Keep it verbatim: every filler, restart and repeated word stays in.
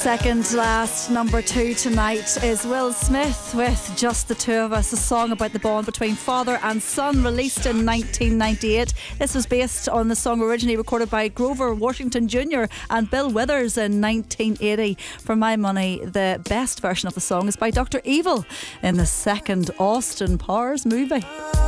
Second last number two tonight is Will Smith with Just the Two of Us, a song about the bond between father and son, released in nineteen ninety-eight. This was based on the song originally recorded by Grover Washington Junior and Bill Withers in nineteen eighty. For my money, the best version of the song is by Doctor Evil in the second Austin Powers movie.